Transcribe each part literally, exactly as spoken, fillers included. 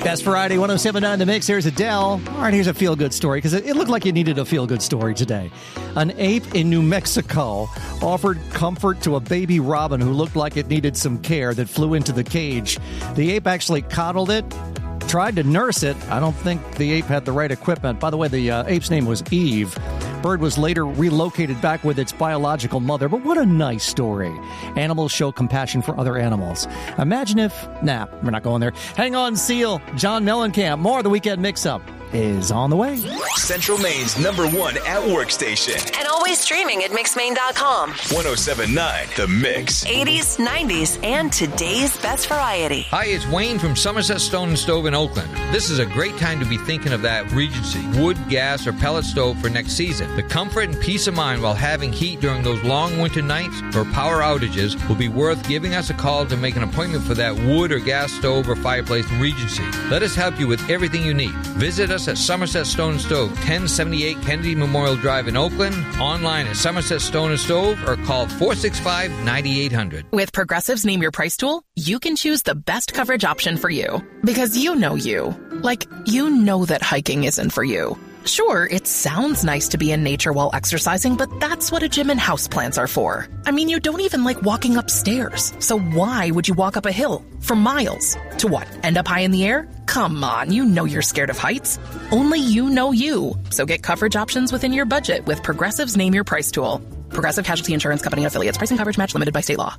Best Variety one oh seven point nine The Mix. Here's Adele. All right, here's a feel-good story because it, it looked like you needed a feel-good story today. An ape in New Mexico offered comfort to a baby robin who looked like it needed some care that flew into the cage. The ape actually coddled it, tried to nurse it. I don't think the ape had the right equipment. By the way, the uh, ape's name was Eve. Bird was later relocated back with its biological mother, but what a nice story. Animals show compassion for other animals. Imagine if... Nah, we're not going there. Hang on, Seal. John Mellencamp. More of the Weekend Mix-Up is on the way. Central Maine's number one at-work station. And always streaming at mix maine dot com. one oh seven point nine The Mix. eighties, nineties, and today's best variety. Hi, it's Wayne from Somerset Stone and Stove in Oakland. This is a great time to be thinking of that Regency wood, gas, or pellet stove for next season. The comfort and peace of mind while having heat during those long winter nights or power outages will be worth giving us a call to make an appointment for that wood or gas stove or fireplace in Regency. Let us help you with everything you need. Visit us at Somerset Stone and Stove, ten seventy-eight Kennedy Memorial Drive in Oakland, online at Somerset Stone and Stove, or call four six five, nine eight hundred. With Progressive's Name Your Price tool, you can choose the best coverage option for you. Because you know you. Like, you know that hiking isn't for you. Sure, it sounds nice to be in nature while exercising, but that's what a gym and houseplants are for. I mean, you don't even like walking upstairs. So why would you walk up a hill for miles? To what, end up high in the air? Come on, you know you're scared of heights. Only you know you. So get coverage options within your budget with Progressive's Name Your Price tool. Progressive Casualty Insurance Company and affiliates. Price and coverage match limited by state law.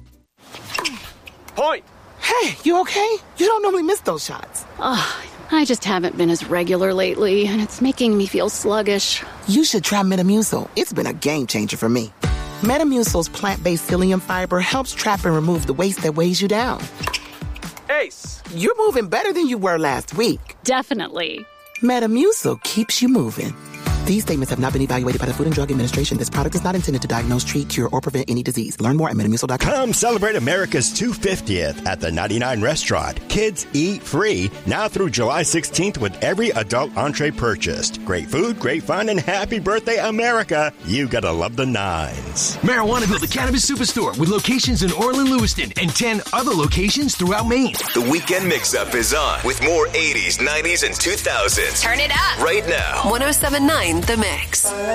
Point! Hey, you okay? You don't normally miss those shots. Ugh. I just haven't been as regular lately, and it's making me feel sluggish. You should try Metamucil. It's been a game changer for me. Metamucil's plant-based psyllium fiber helps trap and remove the waste that weighs you down. Ace! You're moving better than you were last week. Definitely. Metamucil keeps you moving. These statements have not been evaluated by the Food and Drug Administration. This product is not intended to diagnose, treat, cure, or prevent any disease. Learn more at metamucil dot com. Come celebrate America's two hundred fiftieth at the ninety-nine Restaurant. Kids eat free now through July sixteenth with every adult entree purchased. Great food, great fun, and happy birthday, America. You gotta love the nines. Marijuana built a cannabis superstore with locations in Orland, Lewiston, and ten other locations throughout Maine. The Weekend Mix-Up is on with more eighties, nineties, and two thousands. Turn it up. Right now. one oh seven point nine The Mix.